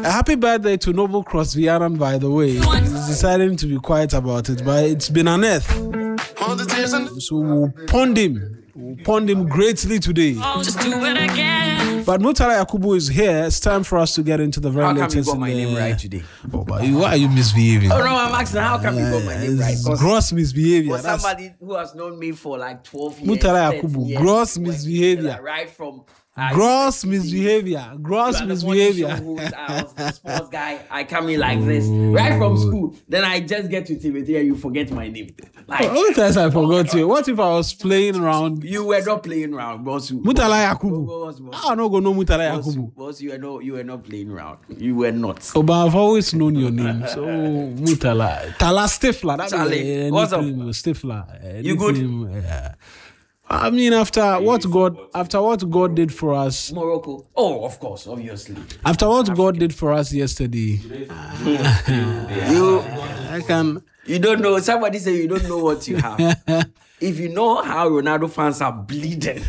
Happy birthday to Noble Cross Viaran, by the way. He's deciding to be quiet about it, but it's been unearthed. So we'll pond him greatly today. Just do it again. But Murtala Yakubu is here. It's time for us to get into the very How come latest. you got my name right today? Oh, but why are you misbehaving? Oh no, I'm asking how come you got my name right? It's gross misbehavior. For somebody who has known me for like 12 years. Murtala 13 Yakubu, years, gross when- misbehavior. like, right from Gross misbehavior. Gross misbehavior. I was the sports guy. I come in like this right from school. Then I just get to TV3 and you forget my name. Like What times I forgot you? What if I was playing around? you were not playing around, boss. Murtala Yakubu. Boss. I don't know Murtala Boss, Yakubu. boss, you were not playing around. You were not. Oh, but I've always known your name. So Murtala. Tala Stifler. That's Charlie, what's up? Stifler. You good? Yeah. I mean, after what God did for us, Morocco. Oh, of course, obviously. after what God did for us yesterday, I can. You don't know. Somebody say you don't know what you have. If you know how Ronaldo fans are bleeding.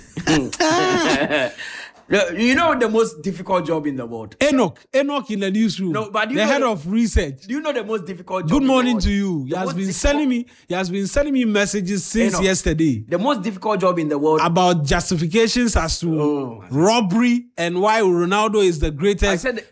You know the most difficult job in the world? Enoch in the newsroom. No, but you the know head the- of research. Do you know the most difficult job Good in the morning world? to you. He The has most been difficult- sending me messages since Enoch. yesterday The most difficult job in the world. about justifications as to Oh. robbery and why Ronaldo is the greatest. I said-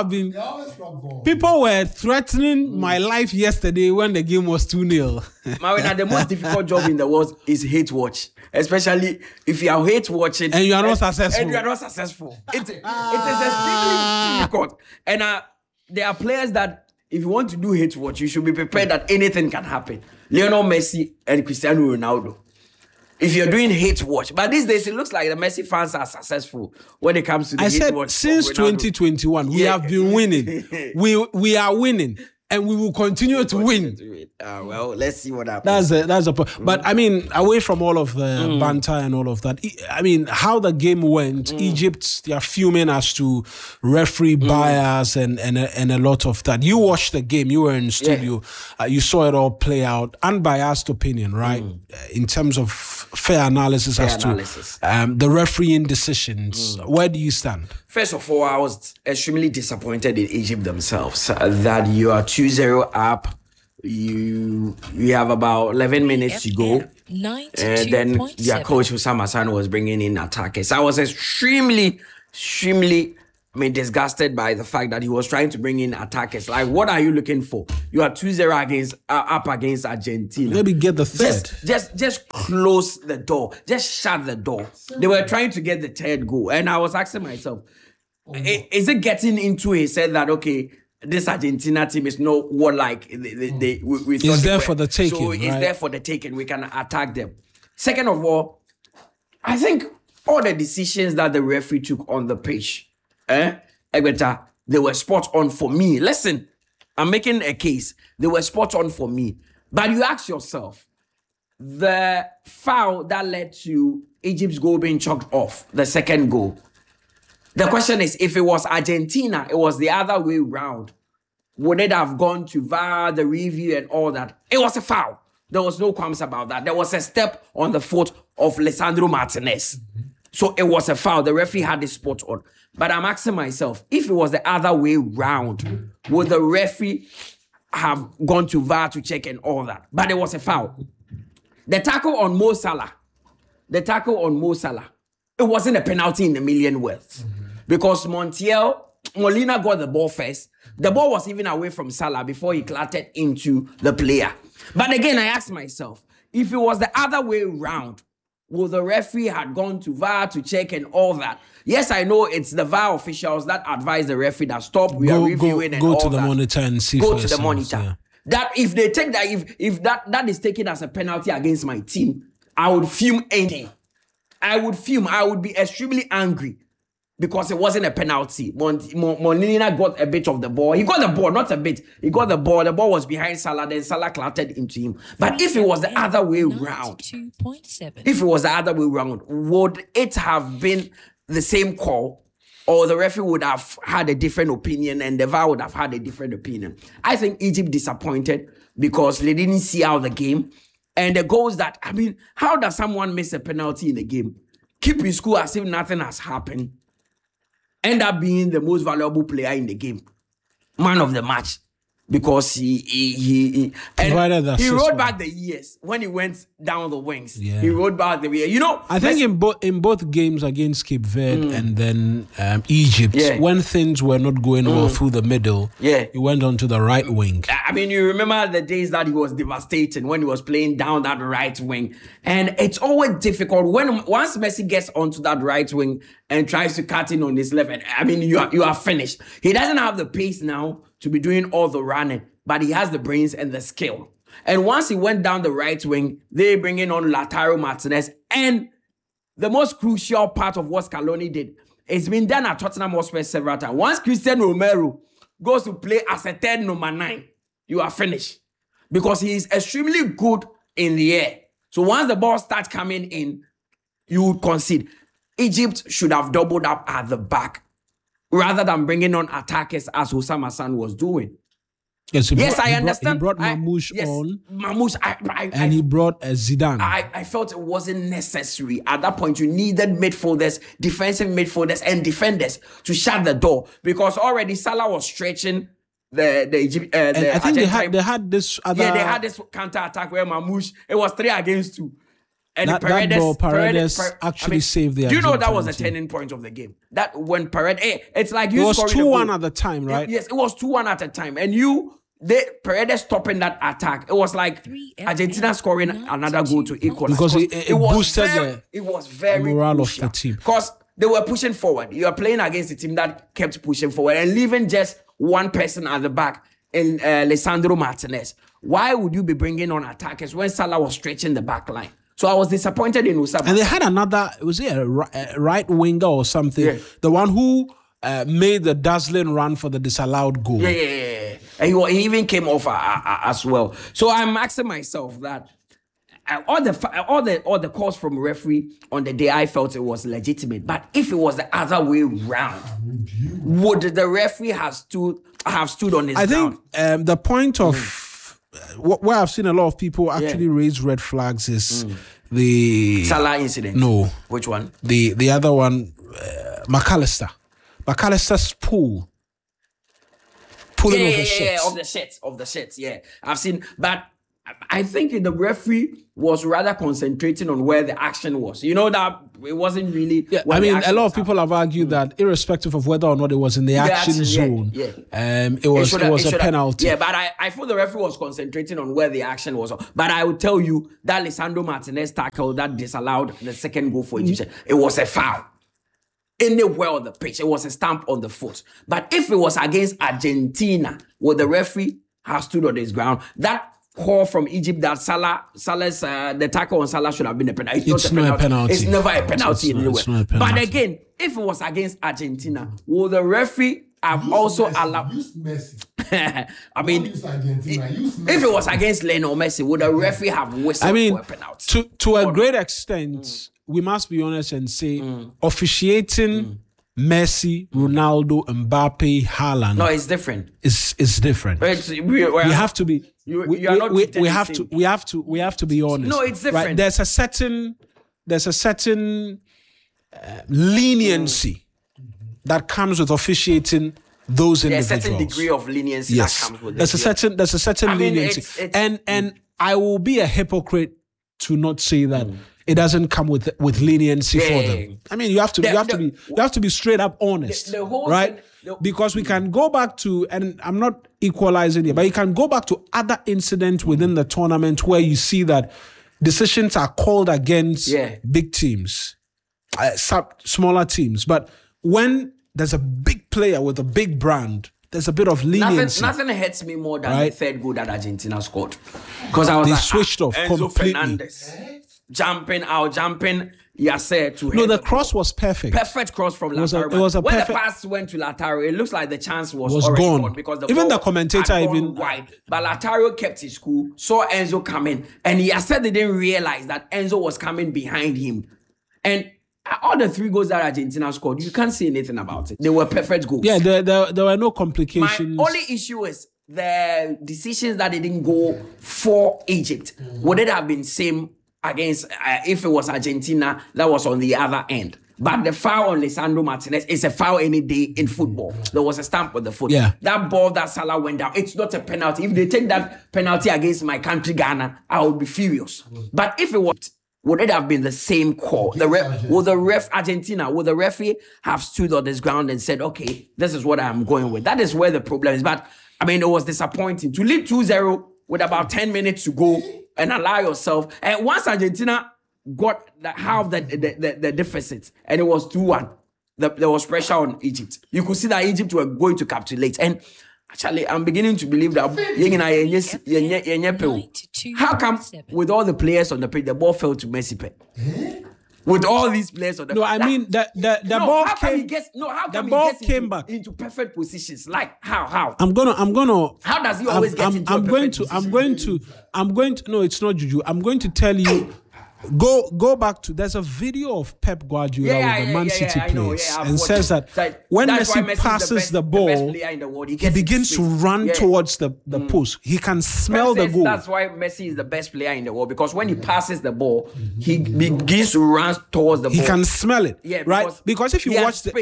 People were threatening my life yesterday when the game was 2-0. Marina, the most difficult job in the world is hate watch. Especially if you are hate watching And you are not successful. And you are not successful. It is extremely difficult. And there are players that if you want to do hate watch, you should be prepared that anything can happen. Lionel Messi and Cristiano Ronaldo. If you're doing hate watch, but these days it looks like the Messi fans are successful when it comes to the I hate said watch. since of Ronaldo. 2021 we Yeah. have been winning. we are winning and we will continue to win. Well, let's see what happens. That's a point. But I mean, away from all of the banter and all of that, I mean, how the game went, Egypt, they are fuming as to referee bias and a lot of that. You watched the game, you were in studio, you saw it all play out. Unbiased opinion, right? In terms of fair analysis as analysis. to the refereeing decisions. Where do you stand? First of all, I was extremely disappointed in Egypt themselves that you are 2-0 up. You have about 11 minutes to go. And then their coach, Hussam Hassan, was bringing in attackers. I was extremely disgusted by the fact that he was trying to bring in attackers. Like, what are you looking for? You are 2-0 up against Argentina. Maybe get the third. Just close the door. Just shut the door. They were trying to get the third goal. And I was asking myself, is it getting into it? Said that, okay, this Argentina team is not what like we thought It's they there were. for the taking, So it's right? there for the taking. We can attack them. Second of all, I think all the decisions that the referee took on the pitch, Egbeta, they were spot on for me. Listen, I'm making a case. They were spot on for me. But you ask yourself, the foul that led to Egypt's goal being chalked off, the second goal. The question is, if it was Argentina, it was the other way round. Would it have gone to VAR, the review and all that? It was a foul. There was no qualms about that. There was a step on the foot of Lisandro Martinez. So it was a foul. The referee had the spot on. But I'm asking myself, if it was the other way round, would the referee have gone to VAR to check and all that? But it was a foul. The tackle on Mo Salah, it wasn't a penalty in a million words. Because Molina got the ball first. The ball was even away from Salah before he clattered into the player. But again, I asked myself, if it was the other way round, would the referee had gone to VAR to check and all that? Yes, I know it's the VAR officials that advise the referee that stop, we are reviewing and all that. Go to the monitor and see Go for to the yourselves, monitor. yeah. That if they take that, if that is taken as a penalty against my team, I would fume anything. I would be extremely angry because it wasn't a penalty. Molina got a bit of the ball. He got the ball, not a bit. He got the ball. The ball was behind Salah. Then Salah clattered into him. But if it was the other way round, 2.7. if it was the other way round, would it have been the same call? Or the referee would have had a different opinion and the VAR would have had a different opinion? I think Egypt disappointed because they didn't see out the game. And the goals that, I mean, how does someone miss a penalty in a game? Keep his cool as if nothing has happened. end up being the most valuable player in the game, man of the match. Because he Provided the he assist rode for back the years when he went down the wings. Yeah. He rode back the years. You know, I think in both games against Cape Verde and then Egypt, Yeah. when things were not going well through the middle, Yeah. he went on to the right wing. I mean, you remember the days that he was devastating when he was playing down that right wing. And it's always difficult once Messi gets onto that right wing and tries to cut in on his left. I mean, you are finished. He doesn't have the pace now to be doing all the running, but he has the brains and the skill. And once he went down the right wing, they bring in on Lautaro Martinez. And the most crucial part of what Scaloni did, it's been done at Tottenham Hotspur several times. Once Christian Romero goes to play as a third number 9, you are finished. Because he is extremely good in the air. So once the ball starts coming in, you would concede. Egypt should have doubled up at the back rather than bringing on attackers as Hussam Hassan was doing. Yes, I understand. He brought Mamouche on. Mamouche, And he brought Zidane. I felt it wasn't necessary. At that point, you needed midfielders, defensive midfielders, and defenders to shut the door because already Salah was stretching the Egypt. And I think Argentine. they had this other. Yeah, they had this counter attack where Mamouche, it was 3 against 2. And That ball, Paredes actually saved the Do you know that was a Argentine team. turning point of the game? That when Paredes, it's like It you was scoring a 2-1 goal. at the time, right? Yes, it was 2-1 at a time. And Paredes stopping that attack. It was like 3-8, Argentina scoring another goal to equalize. Because it boosted it was very the morale of crucial. the team. Because they were pushing forward. You are playing against a team that kept pushing forward and leaving just one person at the back in Lisandro Martinez. Why would you be bringing on attackers when Salah was stretching the back line? So I was disappointed in Usama. And they had another, was it a right winger or something? Yeah. The one who made the dazzling run for the disallowed goal. Yeah. And he even came off as well. So I'm asking myself that all the calls from referee on the day I felt it was legitimate. But if it was the other way round, would the referee have stood on his I ground? think the point of where I've seen a lot of people actually raise red flags is the Salah incident. No. Which one? the other one, McAllister. McAllister's pulling Yeah, of the shit. of the shits. Yeah, I've seen, but I think the referee was rather concentrating on where the action was. You know that it wasn't really. Yeah, where I the mean, a action lot was of people have argued that irrespective of whether or not it was in the action action, zone, yeah. it was a should've- penalty. Yeah, but I feel the referee was concentrating on where the action was. But I would tell you that Lisandro Martinez tackle that disallowed the second goal for Egypt, it was a foul. Anywhere on the pitch, it was a stamp on the foot. But if it was against Argentina, would the referee have stood on his ground? That call from Egypt that Salah's the tackle on Salah should have been a penalty. It's not a penalty. It's never a penalty It's anywhere. not a penalty. But again, if it was against Argentina, will the referee have also allowed? Use Messi. I mean, Use Argentina. Use Messi. if it was against Lionel Messi, would the referee have whistled I mean, for a penalty? to a great extent, we must be honest and say officiating Messi, Ronaldo, Mbappe, Haaland No, it's different. is different. We have to be. You we, are not we, treated we the have same. to. We have to be honest. No, it's Right? different. There's a certain leniency that comes with officiating those There's a individuals. certain degree of leniency Yes, that comes with there's it. a certain I mean, leniency, it's- and I will be a hypocrite to not say that it doesn't come with leniency for Yeah. them. I mean, you have to be straight up honest, the whole right? thing- Because we can go back to, and I'm not equalizing here, but you can go back to other incidents within the tournament where you see that decisions are called against big teams, smaller teams, but when there's a big player with a big brand, there's a bit of leniency. Nothing hurts me more than Right. the third goal that Argentina scored. Because I was They like, switched off Enzo completely. Fernandez jumping, Yasser to No, head the cross was perfect. perfect cross from was a- Lautaro. it was a when perfect- the pass went to Lautaro, it looks like the chance was Was already gone. because the Even ball the commentator had gone even- wide. But Lautaro kept his cool, saw Enzo coming, and Yasser didn't realize that Enzo was coming behind him. And all the 3 goals that Argentina scored, you can't say anything about it. They were perfect goals. Yeah, there were no My complications. only issue is the decisions that didn't go for Egypt. Would it have been same against if it was Argentina that was on the other end? But the foul on Lisandro Martinez is a foul any day in football. There was a stamp on the foot. Yeah. That ball that Salah went down, it's not a penalty. If they take that penalty against my country, Ghana, I would be furious. But if it was, would it have been the same call? Would the referee have stood on this ground and said, okay, this is what I'm going with? That is where the problem is. But I mean, it was disappointing to lead 2-0 with about 10 minutes to go and allow yourself. And once Argentina got half the deficit, and it was 2-1. There was pressure on Egypt. You could see that Egypt were going to capitulate. And actually, I'm beginning to believe that how come with all the players on the pitch, the ball fell to Messi? With all these players on the No, I mean the ball came back into perfect positions. Like how? I'm gonna. How does he always get into a perfect position? I'm going to. No, it's not juju. I'm going to tell you. Go back to. There's a video of Pep Guardiola with the Man City players, and says that when Messi passes the ball, he begins to run towards the post. He can smell the goal. That's why Messi is the best player in the world, because when he passes the ball, he begins to run towards the ball. He can smell it, right? Because if you watch the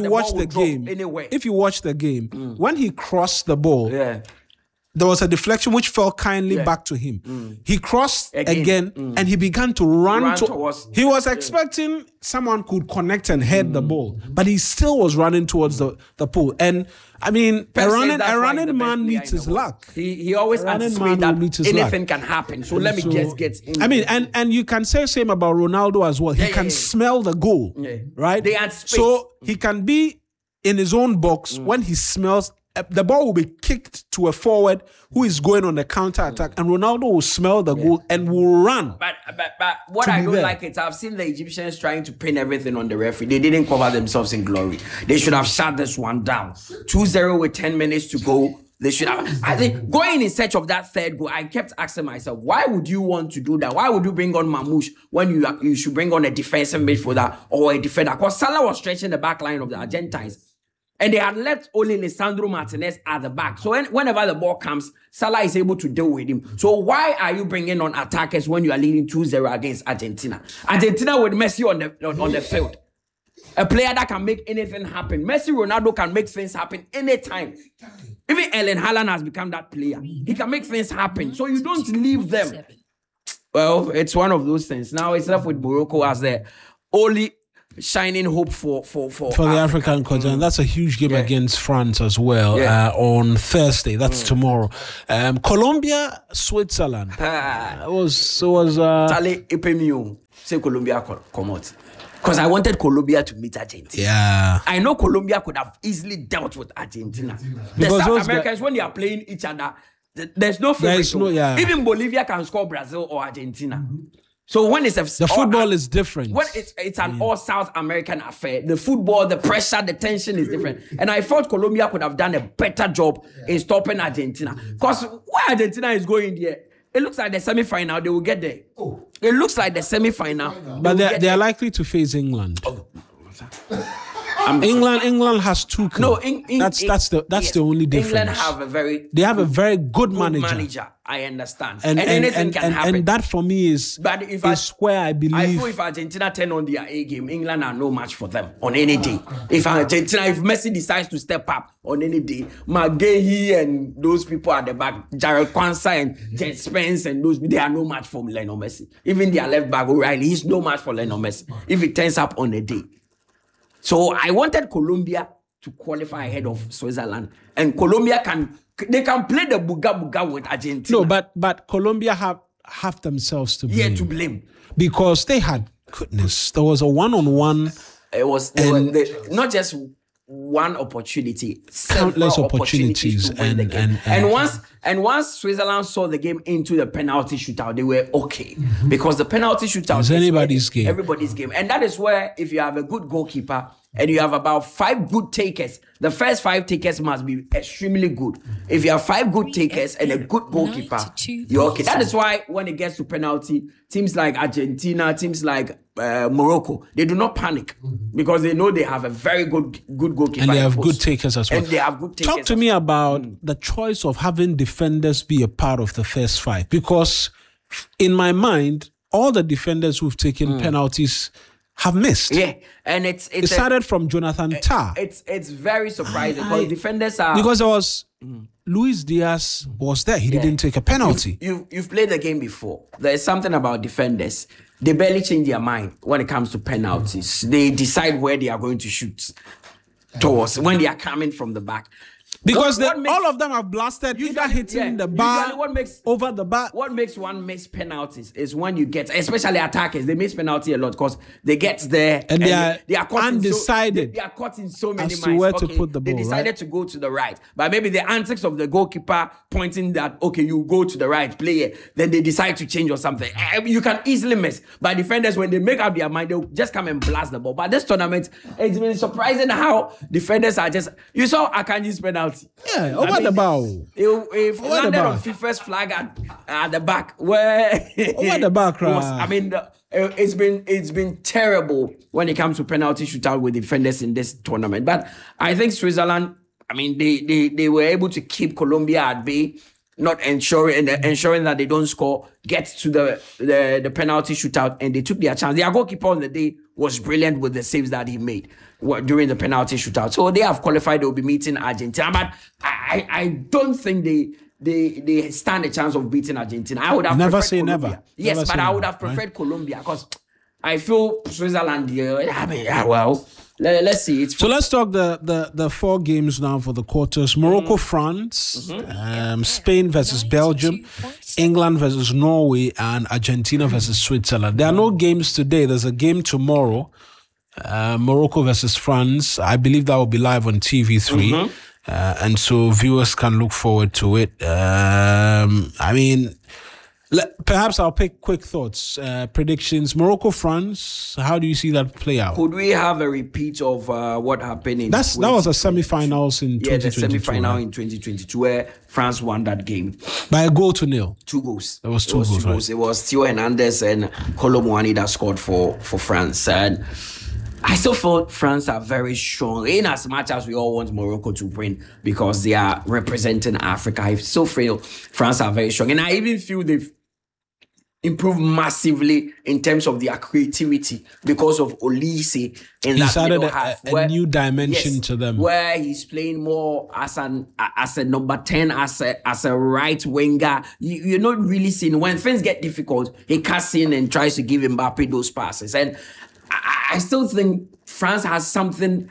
game, when he crossed the ball, there was a deflection which fell kindly back to him. He crossed again and he began to run towards. He was expecting someone could connect and head the ball, but he still was running towards the pool. And I mean, a running man needs his luck. He always anticipates that anything can happen. So let me just get in. I mean, and you can say the same about Ronaldo as well. He can smell the goal, right? They anticipate. So he can be in his own box when he smells. The ball will be kicked to a forward who is going on the counter attack, and Ronaldo will smell the goal and will run. But what I don't like is I've seen the Egyptians trying to pin everything on the referee. They didn't cover themselves in glory. They should have shut this one down. 2-0 with 10 minutes to go. They should have. I think going in search of that third goal, I kept asking myself, why would you want to do that? Why would you bring on Mamouche when you should bring on a defensive midfielder or a defender? Because Salah was stretching the back line of the Argentines. And they had left only Lisandro Martinez at the back. So whenever the ball comes, Salah is able to deal with him. So why are you bringing on attackers when you are leading 2-0 against Argentina? Argentina with Messi on the field. A player that can make anything happen. Messi, Ronaldo can make things happen anytime. Even Erling Haaland has become that player. He can make things happen. So you don't leave them. Well, it's one of those things. Now it's left with Morocco as the only shining hope for the African continent. That's a huge game against France as well on Thursday. That's tomorrow. Colombia, Switzerland. was Tale Epemio say Colombia come out. Because I wanted Colombia to meet Argentina. Yeah. I know Colombia could have easily dealt with Argentina. The South Americans, when they are playing each other, there's no favorite. Even Bolivia can score Brazil or Argentina. So when it's the football is different. When it's an all South American affair, the football, the pressure, the tension is different. And I thought Colombia could have done a better job in stopping Argentina. Because where Argentina is going there, it looks like the semi-final, they will get there. It looks like the semi-final. But they are likely to face England. England has two. That's the only difference. England have a very good manager. I understand, and anything can happen. And that for me is where I believe. I feel if Argentina turn on their A game, England are no match for them on any day. If Messi decides to step up on any day, McGahey and those people at the back, Jared Kwanzaa and Jet Spence and those, they are no match for Lionel Messi. Even their left back O'Reilly, he's no match for Lionel Messi if he turns up on a day. So I wanted Colombia to qualify ahead of Switzerland, and Colombia can play the buga with Argentina. No, but Colombia have themselves to blame. Yeah, to blame because they had goodness. There was a one-on-one. It was not just one opportunity, countless opportunities, to win the game. And once Switzerland saw the game into the penalty shootout, they were okay because the penalty shootout is everybody's game, and that is where if you have a good goalkeeper and you have about 5 good takers, the first 5 takers must be extremely good. If you have 5 good takers and a good goalkeeper, you're okay. That is why when it gets to penalty, teams like Argentina, teams like Morocco, they do not panic because they know they have a very good goalkeeper. And they have good takers as well. And they have good takers. Talk to me about the choice of having defenders be a part of the first 5. Because in my mind, all the defenders who've taken penalties have missed. Yeah, and It started from Jonathan Tah. it's very surprising because defenders are Because there was Luis Diaz was there. He didn't take a penalty. You've played the game before. There's something about defenders. They barely change their mind when it comes to penalties. They decide where they are going to shoot towards when they are coming from the back. Because What makes- all of them have blasted, either Usually, hitting yeah, the bar, usually what makes- over the bar. What makes one miss penalties is when you get, especially attackers, they miss penalty a lot because they get there And they are caught undecided they are caught in so many as to minds. where to put the They ball, decided right? to go to the right, but maybe the antics of the goalkeeper pointing that okay, you go to the right, play it. Then they decide to change or something. You can easily miss. But defenders, when they make up their mind, they'll just come and blast the ball. But this tournament, it's been surprising how defenders are just. You saw Akanji's penalty. Yeah, over the bar. If Over the landed bar. on FIFA's flag at the back, where Over the back, it was- right. I mean, it's been terrible when it comes to penalty shootout with defenders in this tournament. But I think Switzerland, I mean, they were able to keep Colombia at bay, not ensuring that they don't score, get to the penalty shootout, and they took their chance. Their goalkeeper on the day was brilliant with the saves that he made during the penalty shootout. So they have qualified. They will be meeting Argentina, but I don't think they stand a chance of beating Argentina. I would have Never preferred say Colombia. never. Yes, Never but say I would never, have preferred Colombia because I feel Switzerland. I mean, well, let's see. It's So let's talk the 4 games now for the quarters. Morocco, France, Spain versus Belgium, England versus Norway, and Argentina versus Switzerland. There are no games today. There's a game tomorrow. Morocco versus France. I believe that will be live on TV3. And so viewers can look forward to it. I mean, perhaps I'll pick quick thoughts. Predictions. Morocco, France. How do you see that play out? Could we have a repeat of what happened in That was a semi-finals in the 2022. semi-final right? in 2022 where France won that game. By a goal to nil. 2 goals. There was two goals, right? It was Theo Hernandez and Kolo Muani that scored for France. And I still feel France are very strong in as much as we all want Morocco to win because they are representing Africa. I still feel France are very strong. And I even feel they've improved massively in terms of their creativity because of Olise in that added middle a half, new dimension to them. where he's playing more as a number 10, as a right winger. You're not really seeing when things get difficult, he cuts in and tries to give Mbappe those passes. And I still think France has something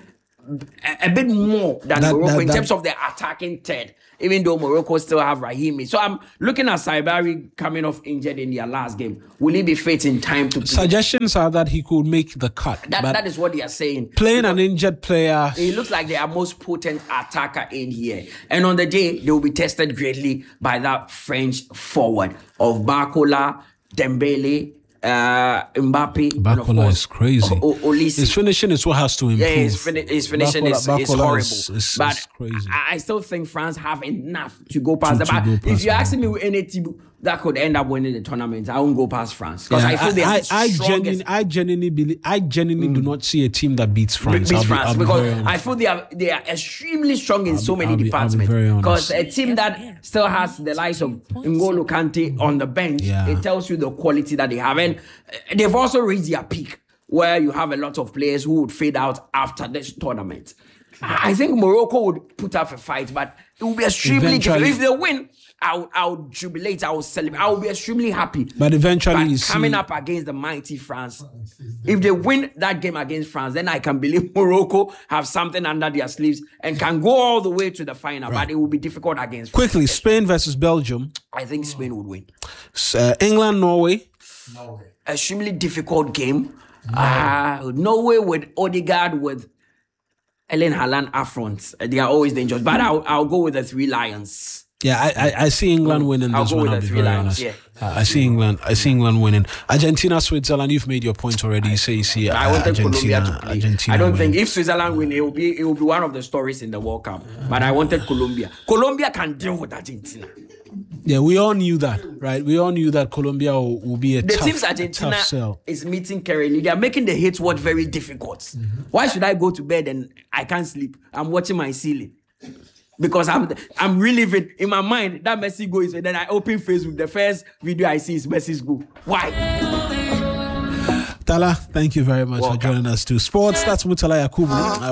a bit more than Morocco in terms of their attacking third, even though Morocco still have Rahimi. So I'm looking at Saibari coming off injured in their last game. Will he be fit in time to play? Suggestions are that he could make the cut. But That is what they are saying. playing an injured player, It looks like they are most potent attacker in here. And on the day, they will be tested greatly by that French forward of Barcola, Dembele, Mbappe. and of Bakola course, is crazy. Olise. His finishing is what has to improve. Yeah, his finishing is Bakola horrible. is But crazy. I still think France have enough to go past them. To But go if past you're them. asking me with any team that could end up winning the tournament, I won't go past France. Because Yeah, I feel they are the strongest. I genuinely do not see a team that beats France. Beats I'll be France very because honest. I feel they are extremely strong in so many I'll be departments. very honest. Because a team that still has the likes of N'Golo Kante on the bench, Yeah. it tells you the quality that they have. And they've also reached their peak where you have a lot of players who would fade out after this tournament. I think Morocco would put up a fight, but it will be extremely difficult. Eventually- If they win, I'll jubilate, I'll celebrate, I'll be extremely happy. But eventually you coming see- up against the mighty France, if they win that game against France, then I can believe Morocco have something under their sleeves and can go all the way to the final. But it will be difficult against France. Quickly, Spain versus Belgium, I think Spain would win. England, Norway. Extremely difficult game. Norway with Odegaard, with Ellen Haaland up front. They are always dangerous. But I'll go with the 3 Lions. Yeah, I see England winning I'll this go one. with I'll the be 3 very Lions, honest. yeah. I see England winning. Argentina, Switzerland. You've made your point already. You see. I wanted Colombia Argentina. to play. Argentina I don't winning. think if Switzerland win, it will be one of the stories in the World Cup. But I wanted Colombia. Colombia can deal with Argentina. Yeah, we all knew that, right? We all knew that Colombia will be a The tough, teams a Argentina tough sell. is meeting currently, they are making the hits work very difficult. Why should I go to bed and I can't sleep? I'm watching my ceiling. Because I'm reliving in my mind that Messi goal is, and then I open Facebook. The first video I see is Messi's goal. Why? Tala, thank you very much for Welcome. joining us too. Sports, that's Mutala Yakubu.